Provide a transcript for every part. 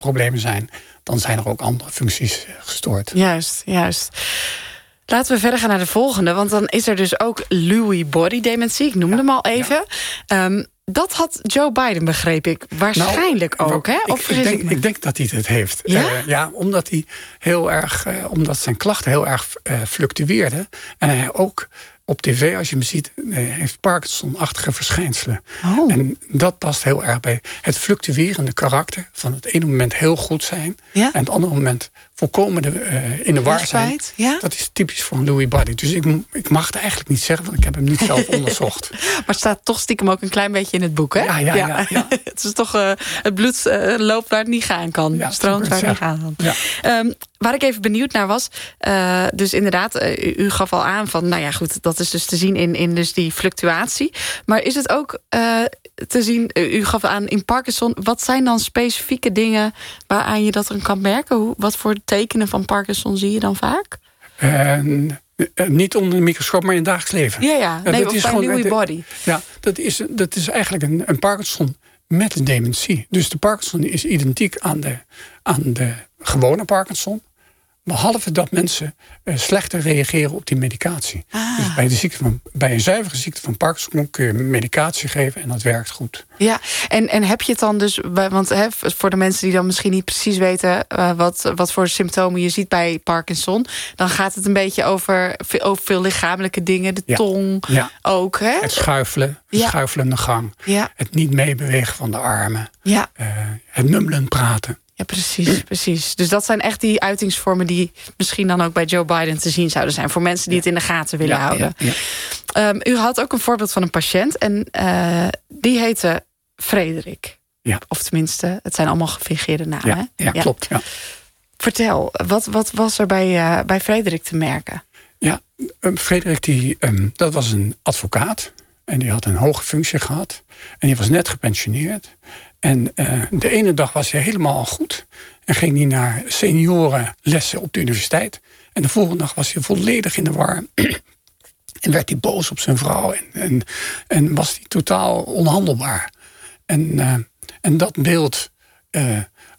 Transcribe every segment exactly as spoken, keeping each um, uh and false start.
problemen zijn, dan zijn er ook andere functies gestoord. Juist, juist. Laten we verder gaan naar de volgende. Want dan is er dus ook Lewy body dementie. Ik noemde ja, hem al even. Ja. Um, dat had Joe Biden, begreep ik. Waarschijnlijk nou, ook, hè? Of ik, ik, denk, ik denk dat hij het heeft. Ja? Uh, ja, omdat hij heel erg, uh, omdat zijn klachten heel erg uh, fluctueerden. En hij ook op tv, als je hem ziet, uh, heeft Parkinson-achtige verschijnselen. Oh. En dat past heel erg bij het fluctuerende karakter van het ene moment heel goed zijn ja? en het andere moment volkomen de, uh, in de war zijn. Ja? Dat is typisch voor een Lewy body. Dus ik, ik mag het eigenlijk niet zeggen, want ik heb hem niet zelf onderzocht. Maar het staat toch stiekem ook een klein beetje in het boek, hè? Ja, ja, ja. ja, ja. Het is toch uh, het bloed uh, loopt waar het niet gaan kan. Ja, stroomt waar het niet gaan kan. Ja. Um, waar ik even benieuwd naar was, uh, dus inderdaad, uh, u, u gaf al aan van, nou ja, goed, dat is dus te zien in, in dus die fluctuatie. Maar is het ook uh, te zien, uh, u gaf aan in Parkinson, wat zijn dan specifieke dingen waaraan je dat dan kan merken? Hoe, wat voor tekenen van Parkinson zie je dan vaak? Uh, niet onder de microscoop, maar in het dagelijks leven. Ja, ja. Nee, dat is bij Lewy body. Ja, dat is, dat is eigenlijk een, een Parkinson met een dementie. Dus de Parkinson is identiek aan de, aan de gewone Parkinson. Behalve dat mensen uh, slechter reageren op die medicatie. Ah. Dus bij, de ziekte van, bij een zuivere ziekte van Parkinson kun je medicatie geven en dat werkt goed. Ja, en, en heb je het dan dus, want hè, voor de mensen die dan misschien niet precies weten uh, wat, wat voor symptomen je ziet bij Parkinson, dan gaat het een beetje over, over veel lichamelijke dingen, de ja. tong ja. ook. Hè? Het schuifelen, de ja. schuifelende gang, ja. het niet meebewegen van de armen, ja. uh, het mummelend praten. Ja, precies, precies. Dus dat zijn echt die uitingsvormen die misschien dan ook bij Joe Biden te zien zouden zijn. Voor mensen die het in de gaten willen ja, houden. Ja, ja. Um, u had ook een voorbeeld van een patiënt. En uh, die heette Frederik. Ja. Of tenminste, het zijn allemaal gefingeerde namen. Ja, hè? ja, ja. klopt. Ja. Vertel, wat, wat was er bij, uh, bij Frederik te merken? Ja, um, Frederik die, um, dat was een advocaat. En die had een hoge functie gehad. En die was net gepensioneerd. En uh, de ene dag was hij helemaal goed. En ging hij naar seniorenlessen op de universiteit. En de volgende dag was hij volledig in de war. En werd hij boos op zijn vrouw. En, en, en was hij totaal onhandelbaar. En, uh, en dat beeld uh,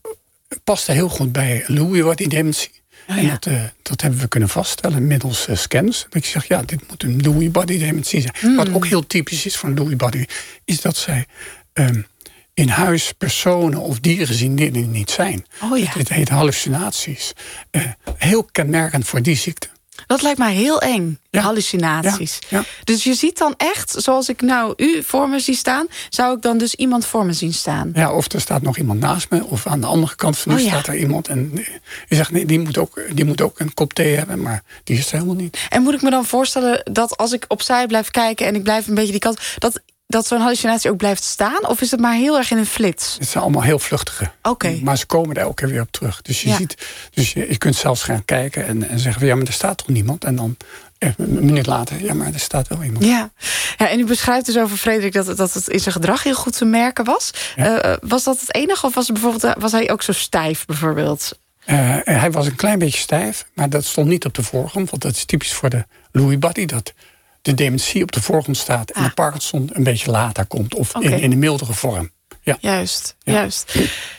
paste heel goed bij Lewy body dementie. Oh, ja. En dat, uh, dat hebben we kunnen vaststellen middels uh, scans. Dat je zegt, ja, dit moet een Lewy body dementie zijn. Mm. Wat ook heel typisch is van Lewy body, is dat zij Um, in huis personen of dieren zien die er niet zijn. Oh ja. Dit heet hallucinaties. Uh, heel kenmerkend voor die ziekte. Dat lijkt mij heel eng, ja. hallucinaties. Ja. Ja. Dus je ziet dan echt, zoals ik nou u voor me zie staan, zou ik dan dus iemand voor me zien staan? Ja, of er staat nog iemand naast me, of aan de andere kant van u oh, staat ja. er iemand. En je zegt, nee, die moet, ook, die moet ook een kop thee hebben, maar die is er helemaal niet. En moet ik me dan voorstellen dat als ik opzij blijf kijken en ik blijf een beetje die kant, dat dat zo'n hallucinatie ook blijft staan? Of is het maar heel erg in een flits? Het zijn allemaal heel vluchtige. Oké. Okay. Maar ze komen er elke keer weer op terug. Dus je, ja. ziet, dus je, je kunt zelfs gaan kijken en, en zeggen, ja, maar er staat toch niemand? En dan een minuut later, ja, maar er staat wel iemand. Ja, ja en u beschrijft dus over Frederik dat, dat het in zijn gedrag heel goed te merken was. Ja. Uh, was dat het enige? Of was, het bijvoorbeeld, was hij ook zo stijf bijvoorbeeld? Uh, hij was een klein beetje stijf, maar dat stond niet op de voorgrond. Want dat is typisch voor de Lewy body, dat de dementie op de voorgrond staat en ah. de Parkinson een beetje later komt. Of okay. in, in een mildere vorm. Ja. Juist, ja. juist.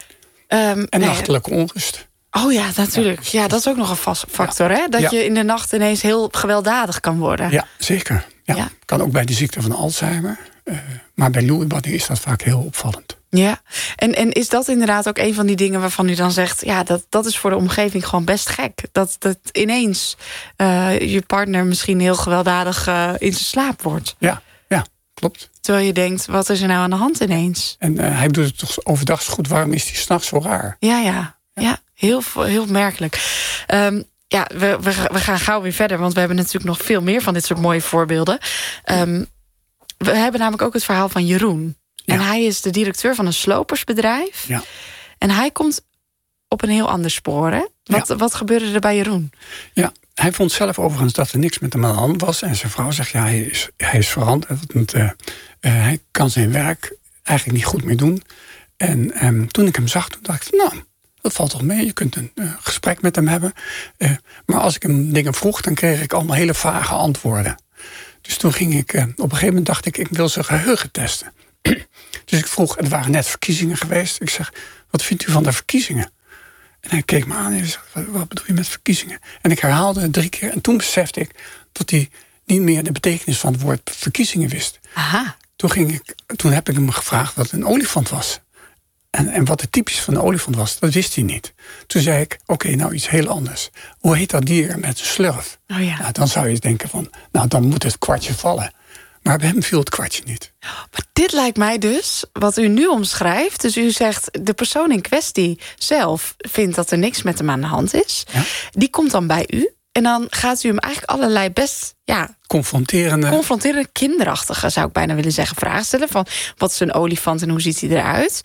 Um, en nachtelijke nee. onrust. Oh ja, natuurlijk. Ja, dat is ook nog een vast factor, ja. hè? Dat ja. je in de nacht ineens heel gewelddadig kan worden. Ja, zeker. Ja. Ja. Kan ook bij de ziekte van Alzheimer. Uh, maar bij Lewy body is dat vaak heel opvallend. Ja, en, en is dat inderdaad ook een van die dingen waarvan u dan zegt, ja, dat, dat is voor de omgeving gewoon best gek. Dat, dat ineens uh, je partner misschien heel gewelddadig uh, in zijn slaap wordt. Ja, ja, klopt. Terwijl je denkt, wat is er nou aan de hand ineens? En uh, hij doet het toch overdag zo goed, waarom is hij 's nachts zo raar? Ja, ja, ja, ja heel, heel merkelijk. Um, ja, we, we, we gaan gauw weer verder, want we hebben natuurlijk nog veel meer van dit soort mooie voorbeelden. Um, we hebben namelijk ook het verhaal van Jeroen. En ja. hij is de directeur van een slopersbedrijf. Ja. En hij komt op een heel ander spoor. Hè? Wat, ja. wat gebeurde er bij Jeroen? Ja, hij vond zelf overigens dat er niks met hem aan de hand was. En zijn vrouw zegt, ja, hij is, hij is veranderd. Want, uh, uh, hij kan zijn werk eigenlijk niet goed meer doen. En um, toen ik hem zag, toen dacht ik, nou, dat valt toch mee. Je kunt een uh, gesprek met hem hebben. Uh, maar als ik hem dingen vroeg, dan kreeg ik allemaal hele vage antwoorden. Dus toen ging ik, uh, op een gegeven moment dacht ik, ik wil zijn geheugen testen. Dus ik vroeg, er waren net verkiezingen geweest. Ik zeg, wat vindt u van de verkiezingen? En hij keek me aan en zei, wat, wat bedoel je met verkiezingen? En ik herhaalde het drie keer. En toen besefte ik dat hij niet meer de betekenis van het woord verkiezingen wist. Aha. Toen, ging ik, toen heb ik hem gevraagd wat een olifant was. En, en wat het typisch van een olifant was, dat wist hij niet. Toen zei ik, oké, okay, nou iets heel anders. Hoe heet dat dier met een slurf? Oh ja. Nou, dan zou je denken van, nou dan moet het kwartje vallen. Maar bij hem viel het kwartje niet. Maar dit lijkt mij dus, wat u nu omschrijft. Dus u zegt, de persoon in kwestie zelf vindt dat er niks met hem aan de hand is. Ja. Die komt dan bij u. En dan gaat u hem eigenlijk allerlei best... ja, confronterende... confronterende, kinderachtige, zou ik bijna willen zeggen, vragen stellen. Van, wat is een olifant en hoe ziet hij eruit?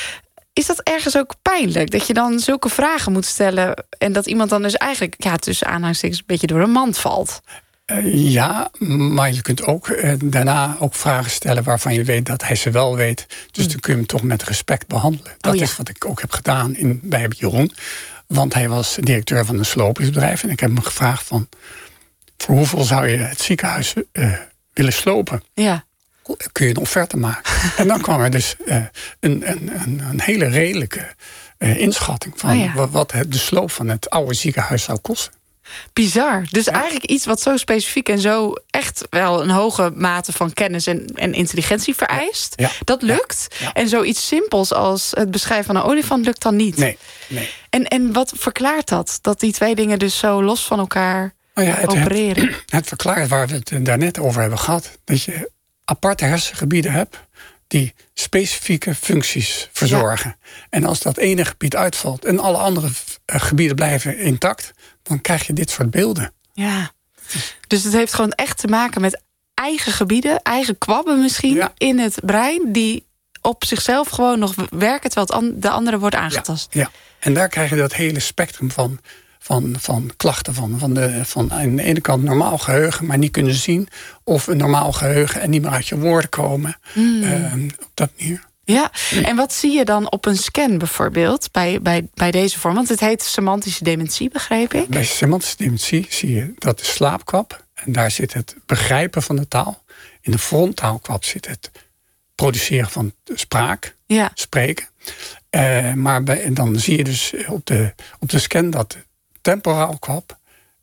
Is dat ergens ook pijnlijk? Dat je dan zulke vragen moet stellen... en dat iemand dan dus eigenlijk, ja, tussen aanhalingstekens... een beetje door een mand valt? Uh, ja, maar je kunt ook uh, daarna ook vragen stellen... waarvan je weet dat hij ze wel weet. Dus mm. dan kun je hem toch met respect behandelen. Dat oh, ja. is wat ik ook heb gedaan in, bij Jeroen. Want hij was directeur van een slopingsbedrijf. En ik heb hem gevraagd van... voor hoeveel zou je het ziekenhuis uh, willen slopen? Ja. Kun je een offerte maken? En dan kwam er dus uh, een, een, een, een hele redelijke uh, inschatting... van oh, ja. wat de sloop van het oude ziekenhuis zou kosten. Bizar. Dus ja. eigenlijk iets wat zo specifiek en zo echt wel een hoge mate van kennis en, en intelligentie vereist. Ja. Dat lukt. Ja. Ja. En zoiets simpels als het beschrijven van een olifant lukt dan niet. Nee. nee. En, en wat verklaart dat? Dat die twee dingen dus zo los van elkaar oh ja, het, opereren? Het, het verklaart waar we het daarnet over hebben gehad. Dat je aparte hersengebieden hebt die specifieke functies verzorgen. Ja. En als dat ene gebied uitvalt en alle andere gebieden blijven intact, dan krijg je dit soort beelden. Ja, dus het heeft gewoon echt te maken met eigen gebieden, eigen kwabben misschien ja. in het brein, die op zichzelf gewoon nog werken, terwijl het de andere wordt aangetast. Ja, ja. En daar krijg je dat hele spectrum van, van, van klachten van. Van, de, van aan de ene kant normaal geheugen, maar niet kunnen zien, of een normaal geheugen en niet meer uit je woorden komen. Mm. Uh, op dat manier. Ja, en wat zie je dan op een scan bijvoorbeeld bij, bij, bij deze vorm? Want het heet semantische dementie, begreep ik. Bij semantische dementie zie je dat de slaapkwab, en daar zit het begrijpen van de taal. In de frontaalkwab zit het produceren van spraak, ja. spreken. Uh, maar bij, dan zie je dus op de, op de scan dat de temporaalkwab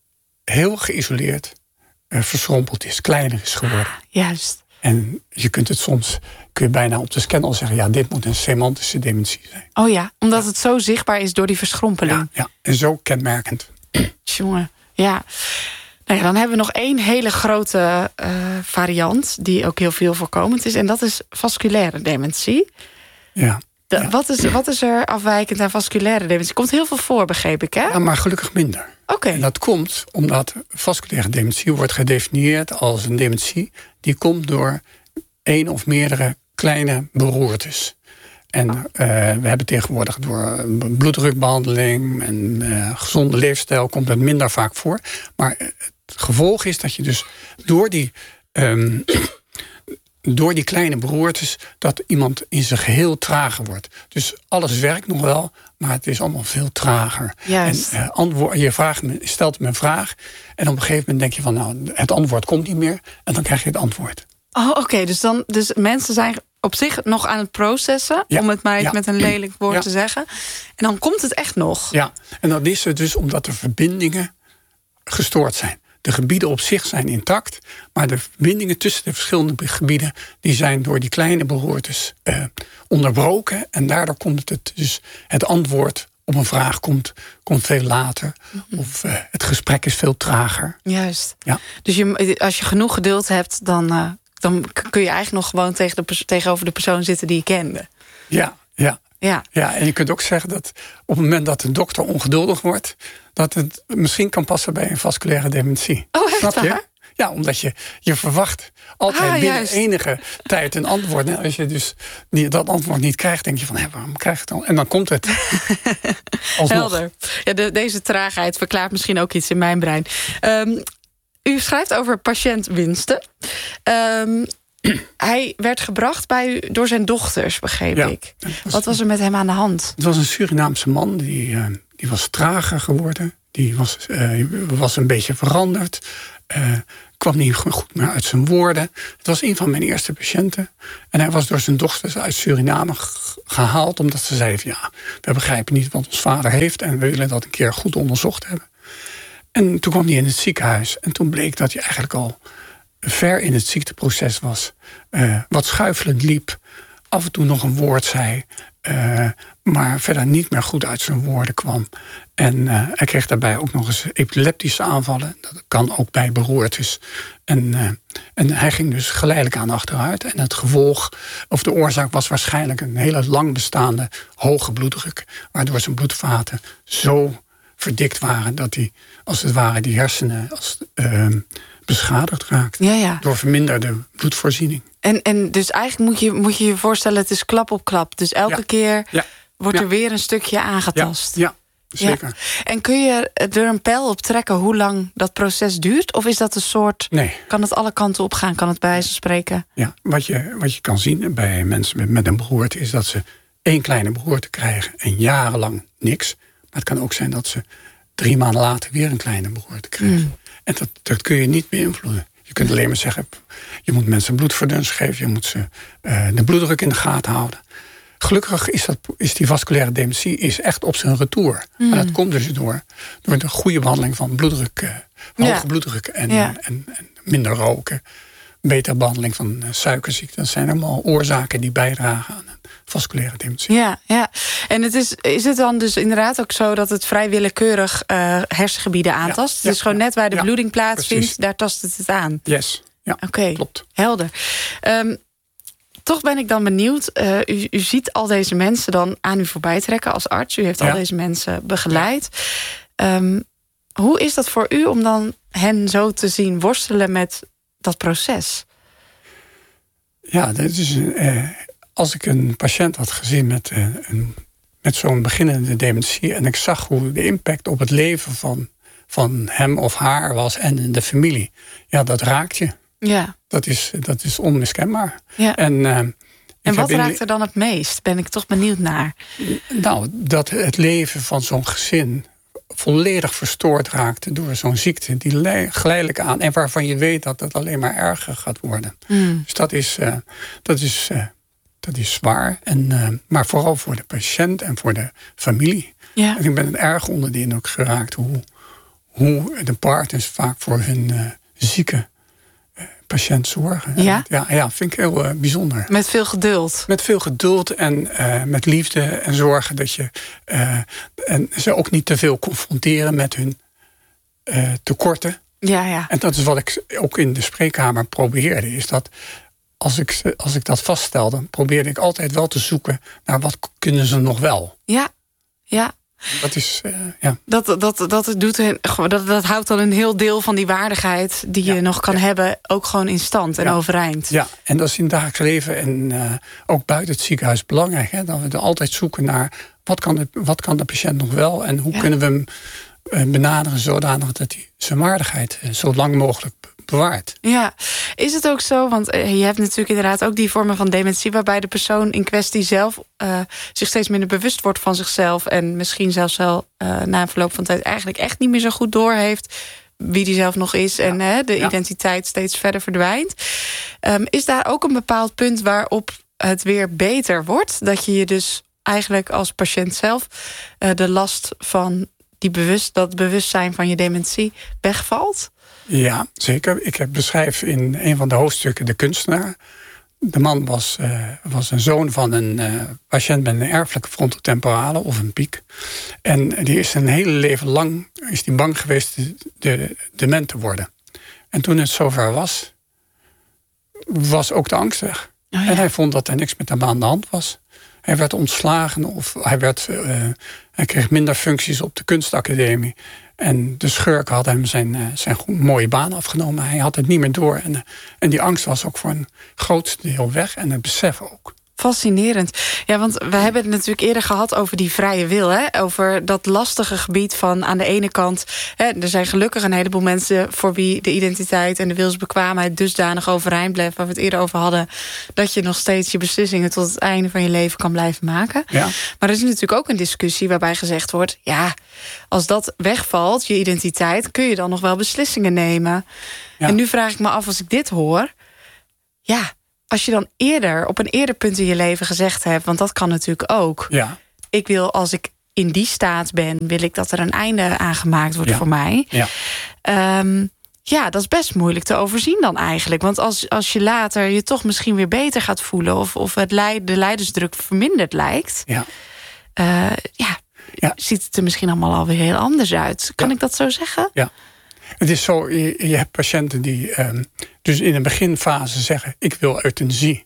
heel geïsoleerd uh, verschrompeld is, kleiner is geworden. Ah, juist. En je kunt het soms, kun je bijna op de scan al zeggen, ja, dit moet een semantische dementie zijn. Oh ja, omdat ja. het zo zichtbaar is door die verschrompeling. Ja, ja. En zo kenmerkend. Jongen, ja. Nou ja, dan hebben we nog één hele grote uh, variant, die ook heel veel voorkomend is. En dat is vasculaire dementie. Ja. De, ja. Wat, is, wat is er afwijkend aan vasculaire dementie? Komt heel veel voor, begreep ik, hè? Ja, maar gelukkig minder. Oké. Okay. En dat komt omdat vasculaire dementie wordt gedefinieerd als een dementie die komt door één of meerdere kleine beroertes. En uh, we hebben tegenwoordig door bloeddrukbehandeling en uh, gezonde leefstijl komt het minder vaak voor. Maar het gevolg is dat je dus door die, um, door die kleine beroertes, dat iemand in zijn geheel trager wordt. Dus alles werkt nog wel, maar het is allemaal veel trager. Juist. En uh, antwoord, je vraagt me, stelt me een vraag en op een gegeven moment denk je van, nou, het antwoord komt niet meer en dan krijg je het antwoord. Oh, oké. Okay. Dus dan, dus mensen zijn op zich nog aan het processen, ja, om het maar ja. met een lelijk woord ja. te zeggen. En dan komt het echt nog. Ja, en dat is het dus omdat de verbindingen gestoord zijn. De gebieden op zich zijn intact, maar de verbindingen tussen de verschillende gebieden, die zijn door die kleine beroertes uh, onderbroken. En daardoor komt het dus, het antwoord op een vraag komt, komt veel later. Mm-hmm. Of uh, het gesprek is veel trager. Juist. Ja. Dus je, als je genoeg geduld hebt, dan, uh, dan kun je eigenlijk nog gewoon tegen de, tegenover de persoon zitten die je kende. Ja, ja. Ja. ja, en je kunt ook zeggen dat op het moment dat de dokter ongeduldig wordt, dat het misschien kan passen bij een vasculaire dementie. Oh, echt? Snap je? Ja, omdat je, je verwacht altijd ah, binnen juist. enige tijd een antwoord. En als je dus die, dat antwoord niet krijgt, denk je van, hé, waarom krijg ik het dan? En dan komt het. Helder. Ja, de, deze traagheid verklaart misschien ook iets in mijn brein. Um, u schrijft over patiëntwinsten. Um, Hij werd gebracht bij u door zijn dochters, begreep ja, ik. Was, Wat was er met hem aan de hand? Het was een Surinaamse man die, uh, die was trager geworden. Die was, uh, was een beetje veranderd. Uh, kwam niet goed meer uit zijn woorden. Het was een van mijn eerste patiënten. En hij was door zijn dochters uit Suriname gehaald. Omdat ze zeiden van, ja, we begrijpen niet wat ons vader heeft. En we willen dat een keer goed onderzocht hebben. En toen kwam hij in het ziekenhuis. En toen bleek dat hij eigenlijk al ver in het ziekteproces was. Uh, wat schuifelend liep. Af en toe nog een woord zei. Uh, maar verder niet meer goed uit zijn woorden kwam. En uh, hij kreeg daarbij ook nog eens epileptische aanvallen. Dat kan ook bij beroertes. En, uh, en hij ging dus geleidelijk aan achteruit. En het gevolg, of de oorzaak was waarschijnlijk een hele lang bestaande hoge bloeddruk. Waardoor zijn bloedvaten zo verdikt waren dat hij, als het ware, die hersenen als, uh, beschadigd raakten. Ja, ja. Door verminderde bloedvoorziening. En, en dus eigenlijk moet je, moet je je voorstellen, het is klap op klap. Dus elke ja. keer ja. wordt er ja. weer een stukje aangetast. Ja, ja. Zeker. Ja. En kun je er een pijl op trekken hoe lang dat proces duurt? Of is dat een soort... Nee. Kan het alle kanten op gaan? Kan het bij wijze van spreken? Ja, wat je, wat je kan zien bij mensen met, met een beroerte is dat ze één kleine beroerte krijgen en jarenlang niks. Maar het kan ook zijn dat ze drie maanden later weer een kleine beroerte krijgen. Mm. En dat, dat kun je niet beïnvloeden. Je kunt alleen maar zeggen, je moet mensen bloedverdunners geven. Je moet ze uh, de bloeddruk in de gaten houden. Gelukkig is, dat, is die vasculaire dementie is echt op zijn retour. Mm. En dat komt dus door, door de goede behandeling van bloeddruk, uh, hoge ja. bloeddruk en, ja. en, en minder roken. Betere behandeling van uh, suikerziekte. Dat zijn allemaal oorzaken die bijdragen aan een vasculaire dementie. Ja, ja. En het is, is het dan dus inderdaad ook zo dat het vrij willekeurig uh, hersengebieden aantast? Ja, ja, dus gewoon net waar de ja, bloeding plaatsvindt, precies. Daar tast het het aan? Yes, ja, okay. klopt. Helder. Um, Toch ben ik dan benieuwd. Uh, u, u ziet al deze mensen dan aan u voorbij trekken als arts. U heeft ja. al deze mensen begeleid. Um, hoe is dat voor u om dan hen zo te zien worstelen met dat proces? Ja, dat is, uh, als ik een patiënt had gezien met, uh, een, met zo'n beginnende dementie en ik zag hoe de impact op het leven van, van hem of haar was en de familie. Ja, dat raakt je. Ja. Dat is, dat is onmiskenbaar. Ja. En, uh, en wat raakt er dan het meest? Ben ik toch benieuwd naar. Nou, dat het leven van zo'n gezin volledig verstoord raakte door zo'n ziekte die geleidelijk aan en waarvan je weet dat het alleen maar erger gaat worden. Mm. Dus dat is, uh, dat is, uh, dat is zwaar. En, uh, maar vooral voor de patiënt en voor de familie. Ja. En ik ben het erg onder de indruk geraakt hoe, hoe de partners vaak voor hun uh, zieke patiënt zorgen. Ja? Ja, ja, vind ik heel uh, bijzonder. Met veel geduld. Met veel geduld en uh, met liefde en zorgen dat je uh, en ze ook niet te veel confronteren met hun uh, tekorten. Ja, ja. En dat is wat ik ook in de spreekkamer probeerde, is dat als ik, als ik dat vaststelde, probeerde ik altijd wel te zoeken naar wat kunnen ze nog wel. Ja, ja. Dat is, uh, ja. Dat, dat, dat, doet, dat, dat houdt dan een heel deel van die waardigheid die je ja, nog kan ja. hebben, ook gewoon in stand en ja. overeind. Ja, en dat is in het dagelijks leven en uh, ook buiten het ziekenhuis belangrijk. Hè, dat we er altijd zoeken naar wat kan de, wat kan de patiënt nog wel en hoe ja. kunnen we hem uh, benaderen zodanig dat hij zijn waardigheid uh, zo lang mogelijk bewaart. Ja, is het ook zo, want je hebt natuurlijk inderdaad ook die vormen van dementie waarbij de persoon in kwestie zelf uh, zich steeds minder bewust wordt van zichzelf en misschien zelfs wel uh, na een verloop van tijd eigenlijk echt niet meer zo goed doorheeft wie die zelf nog is ja. en uh, de ja. identiteit steeds verder verdwijnt. Um, is daar ook een bepaald punt waarop het weer beter wordt? Dat je je dus eigenlijk als patiënt zelf uh, de last van die bewust, dat bewustzijn van je dementie wegvalt? Ja, zeker. Ik heb beschrijf in een van de hoofdstukken de kunstenaar. De man was, uh, was een zoon van een uh, patiënt met een erfelijke frontotemporale of een piek. En die is zijn hele leven lang is die bang geweest de, de, dement te worden. En toen het zover was, was ook de angst weg. Oh ja. En hij vond dat er niks met hem aan de hand was. Hij werd ontslagen of hij, werd, uh, hij kreeg minder functies op de kunstacademie. En de schurken hadden hem zijn, uh, zijn mooie baan afgenomen. Hij had het niet meer door. En, uh, en die angst was ook voor een groot deel weg. En het besef ook. Fascinerend. Ja, want we hebben het natuurlijk eerder gehad over die vrije wil. Hè? Over dat lastige gebied van aan de ene kant... Hè, er zijn gelukkig een heleboel mensen voor wie de identiteit en de wilsbekwaamheid dusdanig overeind blijft, waar we het eerder over hadden, dat je nog steeds je beslissingen tot het einde van je leven kan blijven maken. Ja. Maar er is natuurlijk ook een discussie waarbij gezegd wordt, ja, als dat wegvalt, je identiteit, kun je dan nog wel beslissingen nemen. Ja. En nu vraag ik me af, als ik dit hoor, ja, als je dan eerder, op een eerder punt in je leven gezegd hebt, want dat kan natuurlijk ook. Ja. Ik wil, als ik in die staat ben, wil ik dat er een einde aangemaakt wordt ja. voor mij. Ja. Um, ja, dat is best moeilijk te overzien dan eigenlijk. Want als, als je later je toch misschien weer beter gaat voelen, of, of het leid, de leidersdruk verminderd lijkt, ja. Uh, ja, ja, ziet het er misschien allemaal alweer heel anders uit. Kan ja. ik dat zo zeggen? Ja. Het is zo, je, je hebt patiënten die um, dus in de beginfase zeggen, ik wil euthanasie.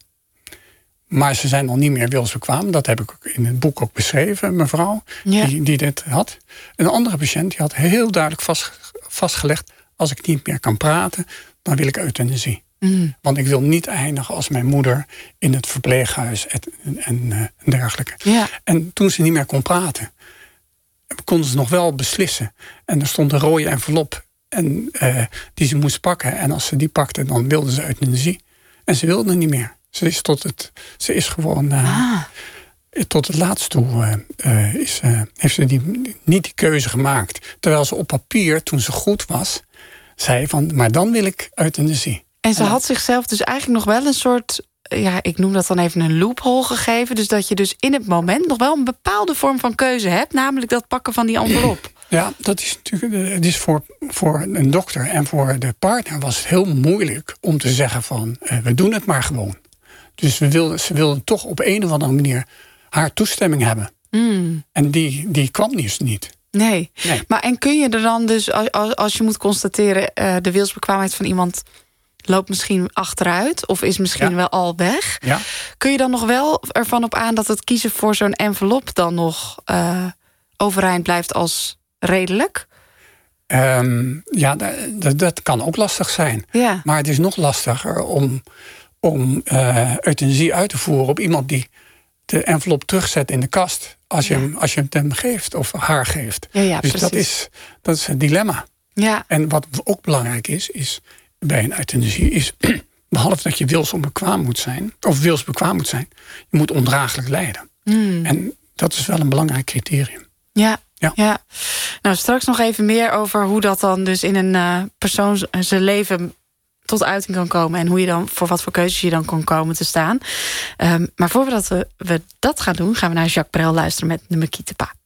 Maar ze zijn al niet meer wilsbekwaam. Dat heb ik ook in het boek ook beschreven, mevrouw, ja. die, die dit had. Een andere patiënt die had heel duidelijk vast, vastgelegd, als ik niet meer kan praten, dan wil ik euthanasie. Mm. Want ik wil niet eindigen als mijn moeder in het verpleeghuis en, en, uh, en dergelijke. Ja. En toen ze niet meer kon praten, konden ze nog wel beslissen. En er stond een rode envelop en, uh, die ze moest pakken. En als ze die pakte, dan wilde ze euthanasie. En ze wilde niet meer. Ze is, tot het, ze is gewoon uh, ah. tot het laatst toe uh, uh, is, uh, heeft ze die, niet die keuze gemaakt. Terwijl ze op papier, toen ze goed was, zei van, maar dan wil ik euthanasie. En ze had zichzelf dus eigenlijk nog wel een soort, ja, ik noem dat dan even een loophole gegeven. Dus dat je dus in het moment nog wel een bepaalde vorm van keuze hebt, namelijk dat pakken van die envelop. Ja, dat is natuurlijk, het is voor, voor een dokter en voor de partner was het heel moeilijk om te zeggen van, uh, we doen het maar gewoon. Dus we wilden, ze wilden toch op een of andere manier haar toestemming hebben. Mm. En die, die kwam dus niet. Nee. nee, maar en kun je er dan dus, als, als je moet constateren, uh, de wilsbekwaamheid van iemand loopt misschien achteruit of is misschien ja. wel al weg. Ja. Kun je dan nog wel ervan op aan dat het kiezen voor zo'n envelop dan nog uh, overeind blijft als redelijk? Um, ja, dat, dat kan ook lastig zijn. Ja. Maar het is nog lastiger om, om uh, euthanasie uit te voeren op iemand die de envelop terugzet in de kast als je, ja. hem, als je het hem geeft of haar geeft. Ja, ja, dus precies. dat is, dat is een dilemma. Ja. En wat ook belangrijk is, is bij een euthanasie is, behalve dat je wilsonbekwaam moet zijn, of wilsbekwaam moet zijn, je moet ondraaglijk lijden. Mm. En dat is wel een belangrijk criterium. Ja, ja. ja. Nou, straks nog even meer over hoe dat dan dus in een uh, persoon zijn leven tot uiting kan komen en hoe je dan, voor wat voor keuzes je dan kan komen te staan. Um, maar voordat we, we dat gaan doen, gaan we naar Jacques Brel luisteren met de Mequitepa.